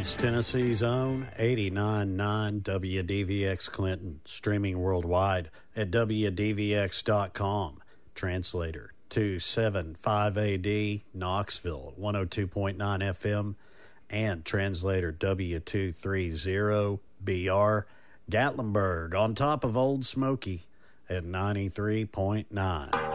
is Tennessee's own 89.9 WDVX Clinton, streaming worldwide at WDVX.com. Translator 275AD, Knoxville, 102.9 FM, and translator W230BR, Gatlinburg, on top of Old Smoky at 93.9.